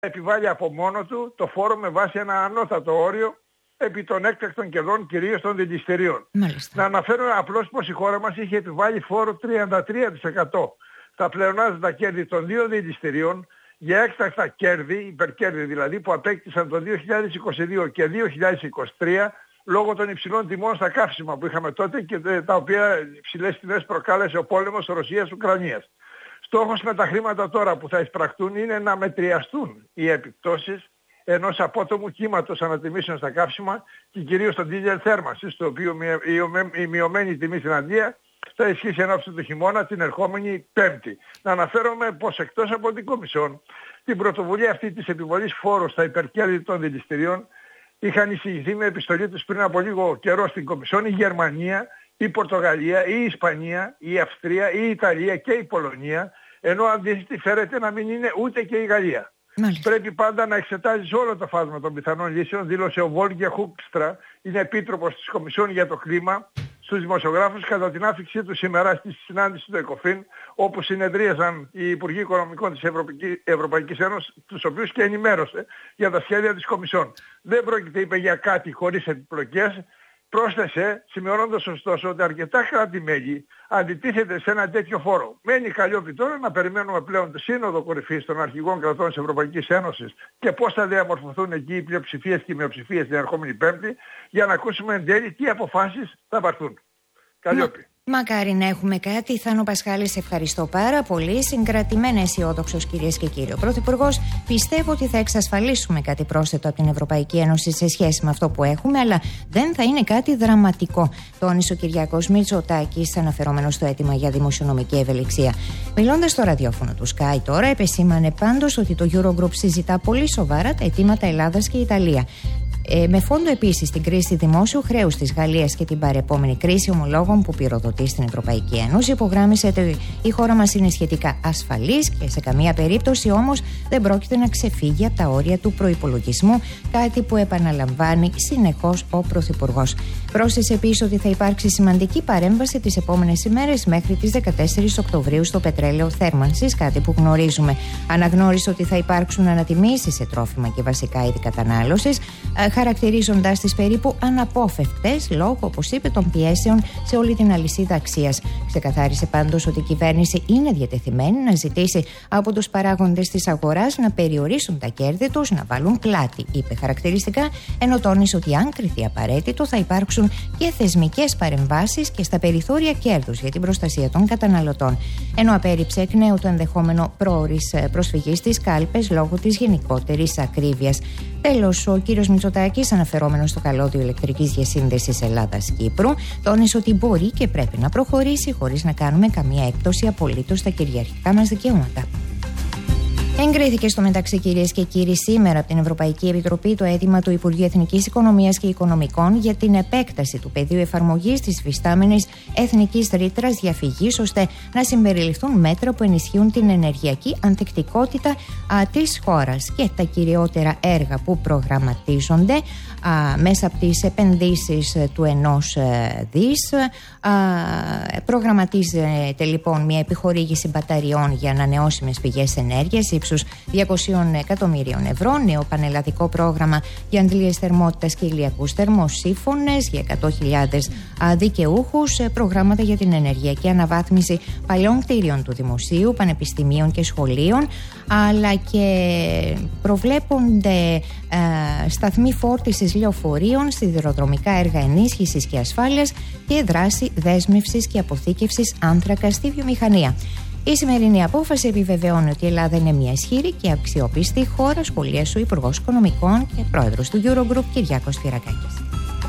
επιβάλλει από μόνο του το φόρο με βάση ένα ανώτατο όριο επί των έκτακτων κερδών, κυρίως των δηληστηρίων. Να αναφέρω απλώς πως η χώρα μας είχε επιβάλει φόρο 33% στα πλεονάζοντα κέρδη των δύο δηληστηρίων για έκτακτα κέρδη, υπερκέρδη δηλαδή, που απέκτησαν το 2022 και 2023 λόγω των υψηλών τιμών στα καύσιμα που είχαμε τότε και τα οποία υψηλές τιμές προκάλεσε ο πόλεμος Ρωσίας-Ουκρανίας. Στόχος με τα χρήματα τώρα που θα εισπραχτούν είναι να μετριαστούν οι επιπτώσεις ενός απότομου κύματος ανατιμήσεων στα καύσιμα και κυρίως στον δίζελ θέρμανσης, στο οποίο η μειωμένη τιμή στην Αντία θα ισχύσει εν ώψη του χειμώνα την ερχόμενη Πέμπτη. Να αναφέρομαι πως εκτός από την Κομισιόν, την πρωτοβουλία αυτή της επιβολής φόρου στα υπερκέρδη των δηληστηρίων είχαν εισηγηθεί με επιστολή τους πριν από λίγο καιρό στην Κομισιόν η Γερμανία, η Πορτογαλία, η Ισπανία, η Αυστρία, η Ιταλία και η Πολωνία, ενώ αντίθετη φέρεται να μην είναι ούτε και η Γαλλία. Μάλιστα. Πρέπει πάντα να εξετάζεις όλο το φάσμα των πιθανών λύσεων, δήλωσε ο Βόλγκε Χούκστρα, είναι επίτροπος της Κομισιόν για το κλίμα, στους δημοσιογράφους κατά την άφηξή του σήμερα στη συνάντηση του ΕΚΟΦΗΝ, όπου συνεδρίαζαν οι Υπουργοί Οικονομικών της Ευρωπαϊκής Ένωσης, τους οποίους και ενημέρωσε για τα σχέδια της Κομισιόν. Δεν πρόκειται, είπε, για κάτι χωρίς επιπλοκές. Πρόσθεσε, σημειώνοντας ωστόσο ότι αρκετά κράτη-μέλη αντιτίθεται σε ένα τέτοιο φόρο. Μένει Καλλιόπη τώρα να περιμένουμε πλέον τη σύνοδο κορυφής των αρχηγών κρατών της Ευρωπαϊκής Ένωσης και πώς θα διαμορφωθούν εκεί οι πλειοψηφίες και οι μειοψηφίες την ερχόμενη Πέμπτη, για να ακούσουμε εν τέλει τι αποφάσεις θα πάρθουν. Καλλιόπη. Μακάρι να έχουμε κάτι. Θάνο Πασχάλη, σε ευχαριστώ πάρα πολύ. Συγκρατημένα αισιόδοξος, κυρίες και κύριοι. Ο Πρωθυπουργός, πιστεύω ότι θα εξασφαλίσουμε κάτι πρόσθετο από την Ευρωπαϊκή Ένωση σε σχέση με αυτό που έχουμε, αλλά δεν θα είναι κάτι δραματικό, τόνισε ο Κυριάκος Μητσοτάκης, αναφερόμενος στο αίτημα για δημοσιονομική ευελιξία. Μιλώντας στο ραδιόφωνο του Sky τώρα, επεσήμανε πάντως ότι το Eurogroup συζητά πολύ σοβαρά τα αιτήματα Ελλάδας και Ιταλία. Με φόντο επίσης την κρίση δημόσιου χρέους της Γαλλίας και την παρεπόμενη κρίση ομολόγων που πυροδοτεί στην Ευρωπαϊκή Ένωση, υπογράμμισε ότι η χώρα μας είναι σχετικά ασφαλής και σε καμία περίπτωση όμως δεν πρόκειται να ξεφύγει από τα όρια του προϋπολογισμού, κάτι που επαναλαμβάνει συνεχώς ο Πρωθυπουργός. Πρόσθεσε επίσης ότι θα υπάρξει σημαντική παρέμβαση τις επόμενες ημέρες μέχρι τις 14 Οκτωβρίου στο πετρέλαιο θέρμανσης, κάτι που γνωρίζουμε. Αναγνώρισε ότι θα υπάρξουν ανατιμήσεις σε τρόφιμα και βασικά είδη κατανάλωσης, χαρακτηρίζοντας τις περίπου αναπόφευκτες λόγω, όπως είπε, των πιέσεων σε όλη την αλυσίδα αξίας. Ξεκαθάρισε πάντως ότι η κυβέρνηση είναι διατεθειμένη να ζητήσει από τους παράγοντες της αγοράς να περιορίσουν τα κέρδη τους, να βάλουν πλάτη, είπε χαρακτηριστικά, ενώ τόνισε ότι αν κριθεί απαραίτητο θα υπάρξουν και θεσμικές παρεμβάσεις και στα περιθώρια κέρδους για την προστασία των καταναλωτών. Ενώ απέρριψε εκ νέου το ενδεχόμενο πρόωρης προσφυγής στις κάλπες λόγω της γενικότερης ακρίβειας. Τέλος, ο κύριος Μητσοτάκης, αναφερόμενος στο καλώδιο ηλεκτρικής διασύνδεσης Ελλάδας-Κύπρου, τόνισε ότι μπορεί και πρέπει να προχωρήσει χωρίς να κάνουμε καμία έκπτωση απολύτως στα κυριαρχικά μας δικαιώματα. Εγκρίθηκε στο μεταξύ, κυρίες και κύριοι, σήμερα από την Ευρωπαϊκή Επιτροπή το αίτημα του Υπουργείου Εθνικής Οικονομίας και Οικονομικών για την επέκταση του πεδίου εφαρμογής της υφιστάμενης εθνικής ρήτρας διαφυγής, ώστε να συμπεριληφθούν μέτρα που ενισχύουν την ενεργειακή ανθεκτικότητα της χώρας. Και τα κυριότερα έργα που προγραμματίζονται μέσα από τις επενδύσεις του 1 δις. Προγραμματίζεται λοιπόν μια επιχορήγηση μπαταριών για ανανεώσιμες πηγές ενέργειας ύψους 200 εκατομμύριων ευρώ, νέο πανελλαδικό πρόγραμμα για αντλίες θερμότητας και ηλιακούς θερμοσύφωνες για 100.000 δικαιούχους, προγράμματα για την ενεργειακή αναβάθμιση παλιών κτίριων του δημοσίου, πανεπιστημίων και σχολείων, αλλά και προβλέπονται σταθμοί φόρτισης λεωφορείων, σιδηροδρομικά έργα ενίσχυσης και ασφάλειας και δράση δέσμευσης και αποθήκευσης άνθρακα στη βιομηχανία. Η σημερινή απόφαση επιβεβαιώνει ότι η Ελλάδα είναι μια ισχυρή και αξιόπιστη χώρα, σχολίασε ο Υπουργός Οικονομικών και Πρόεδρος του Eurogroup Κυριάκος Φυρακάκης.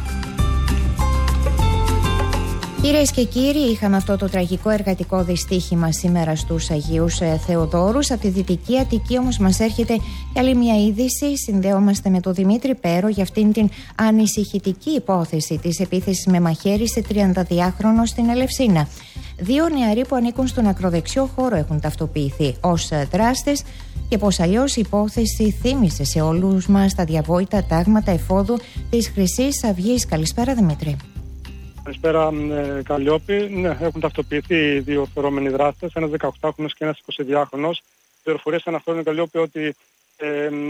Κυρίες και κύριοι, είχαμε αυτό το τραγικό εργατικό δυστύχημα σήμερα στους Αγίους Θεοδόρους. Από τη Δυτική Αττική όμως μας έρχεται και άλλη μια είδηση. Συνδέομαστε με τον Δημήτρη Πέρο για αυτήν την ανησυχητική υπόθεση της επίθεσης με μαχαίρι σε 32χρονο στην Ελευσίνα. 2 νεαροί που ανήκουν στον ακροδεξιό χώρο έχουν ταυτοποιηθεί ως δράστες και πως αλλιώς η υπόθεση θύμισε σε όλους μας τα διαβόητα τάγματα εφόδου της Χρυσής Αυγής. Καλησπέρα, Δημήτρη. Καλησπέρα, Καλλιόπη. Ναι, έχουν ταυτοποιηθεί 2 φερόμενοι δράστες, ένας 18χρονος και ένας 22χρονος. Πληροφορίες αναφέρουν, Καλλιόπη, ότι